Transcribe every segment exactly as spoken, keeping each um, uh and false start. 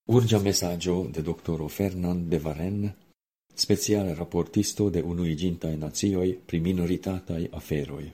Urgia messaggio de doctoro Fernand de Varenne, speciale rapportisto de Unuigintae Natioi pri minoritatai aferoi.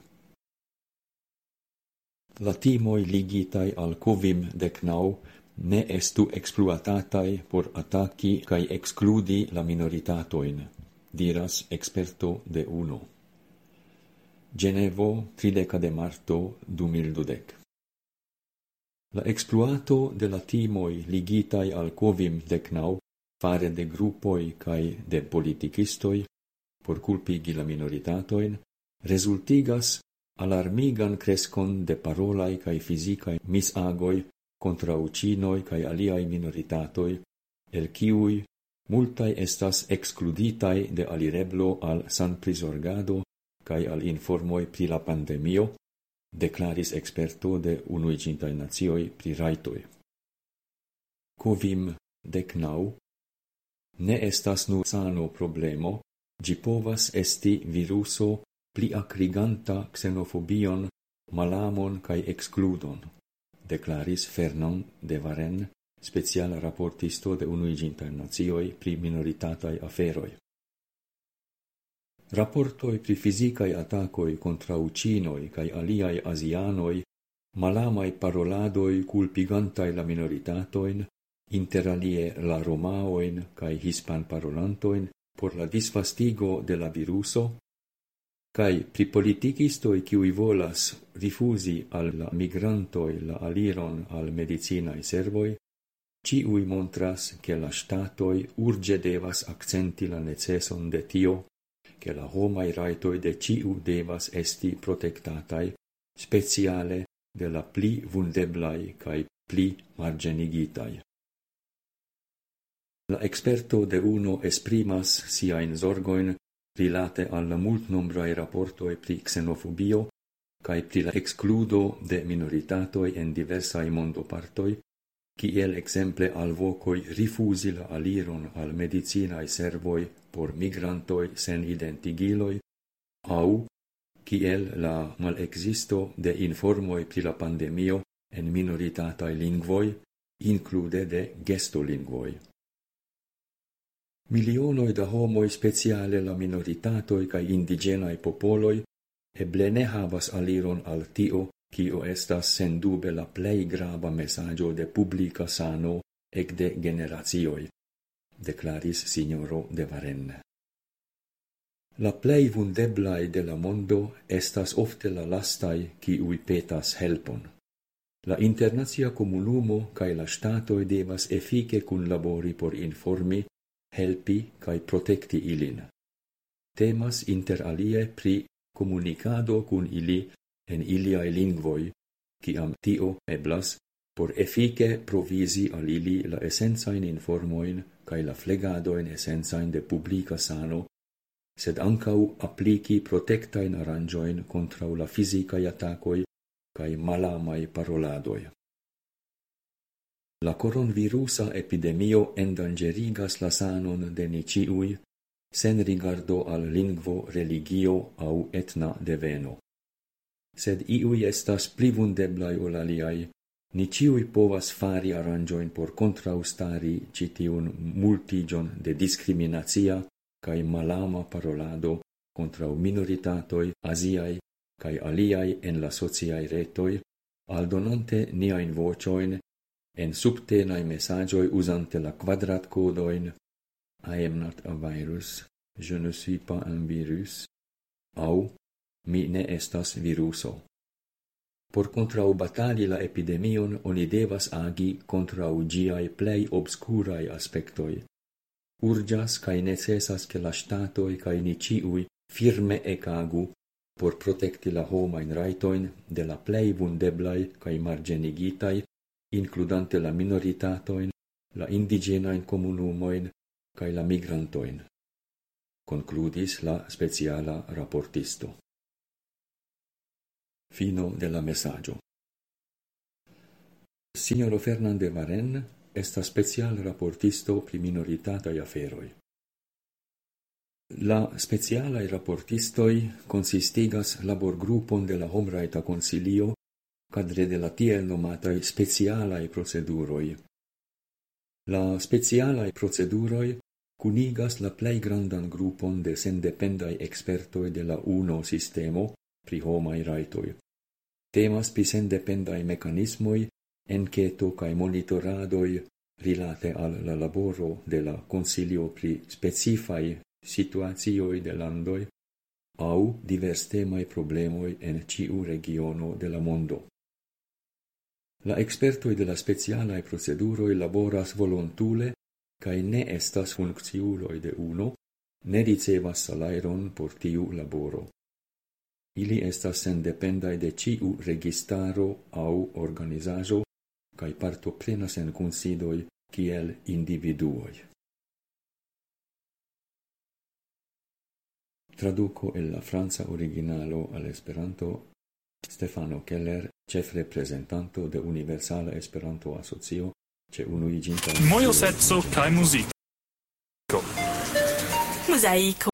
La timoi ligitai al covim decnau ne estu exploatatai por attacchi cae excludi la minoritatoin, diras experto de uno. Genevo, trideca de marto du mil dudec. La exploato de la timoi ligitai al covim decnau fare de gruppoi cae de politicistoi por culpigi la minoritatoin resultigas alarmigan crescon de parolai cae fisicae misagoi contra ucinoi cae aliai minoritatoi, el ciui multae estas excluditai de alireblo al san prisorgado cae al informoi pri la pandemio, declaris experto de Unuigintae Natioi pri raitoi. Covim decnau ne estas nur sano problemo, gi povas esti viruso pli acriganta xenofobion, malamon cae excludon, declaris Fernand de Varenne, speciala rapportisto de Unuigintae Natioi pri minoritatai aferoi. Rapportoi pri fisicae attacoi contra ucinoi cae aliai asianoi, malamai paroladoi culpigantai la minoritatoin, inter alie la romaoin cae hispan parolantoin por la disfastigo de la viruso, cae pri politicistoi kiui volas rifusi al la migrantoi la aliron al medicinae servoi, ciui montras che la statoi urge devas accenti la necesson de tio, che la homai raitoi de ciu devas esti protectatai, speciale de la pli vulneblai cae pli margenigitai. La experto de uno esprimas siain zorgoin rilate alla multnombrae rapportoi pri xenofobio cae pri la excludo de minoritatoi en diversae mondopartoi, kiel exemple alvocoi rifusi la aliron al medicinae servoi por migrantoi sen identigiloi, au kiel la malexisto de informoi pri la pandemio en minoritatai lingvoi, include de gestolingvoi. Milionoi da homoi speciale la minoritatoi cae indigenae popoloi eble ne havas aliron al tio cio estas sen dube la plei grava messaggio de publica sano ec de generatioi, declaris signoro de Varenne. La plei vulneblae de la mondo estas ofte la lastai ciui petas helpon. La internazia comunumo cae la statoi devas effice cun labori por informi, helpi cae protecti ilin. Temas inter alie pri comunicado cun ili en iliae lingvoi, ciam tio eblas, por effice provisi al ili la essenzain informoin cae la flegadoin essenzain de publica sano, sed ancau applici protectain arrangioin contra la fisicae attacoi cae malamai paroladoi. La coronavirusa epidemio endangerigas la sanon de ni ciui, sen rigardo al lingvo, religio au etna deveno. Sed iui estas pli vulneblai ol aliai, ni ciui povas fari arrangioin por contraustari citiun multigion de discriminatia cae malama parolado contra minoritatoi asiai cae aliai en la sociae retoi, aldonante niain vocioin en subtenae messagioi usante la quadrat codoin I am not a virus, je ne suis pas un virus, au mi ne estas viruso. Por contrau batali la epidemion oni devas agi contrau giai plei obscurae aspectoi. Urgias cae necessas che la statoi cae ni ciui firme ecagu por protecti la homain raitoin de la plei vulneblai cae margenigitai, includante la minoritatoin, la indigenain comunumoin cae la migrantoin. Concludis la speciala rapportisto. Fino de la messaggio. Signoro Fernand de Varenne estas special rapportisto pri minoritatai aferoi. La specialae rapportistoi consistigas laborgrupon de la Homraita Consilio cadre de la tiel nomatai specialae proceduroi. La specialaj proceduroj kunigas la plej grandan grupon de sendependaj expertoj de la UNO sistemo pri homaj rajtoj. Temas pri sendependaj mekanismoj, enketo kaj monitoradoj rilate al la laboro de la Konsilio pri specifaj situacioj de landoj aŭ diverstemaj problemoj en ĉiu regiono de la mondo. La expertoj de la specialaj proceduroj laboras volontule kaj ne estas funkciuloj de UNO, ne ricevas salajron por tiu laboro. Ili estas sendependaj de ĉiu registaro aŭ organizaĵo kaj partoprenas en kunsidoj kiel individuoj. Traduko el la franca originalo al Esperanto, Stefano Keller, ĉefreprezentanto de Universala Esperanto-Asocio ĉe Unuiĝintaj Mojoseco kaj muziko. Mosaiko.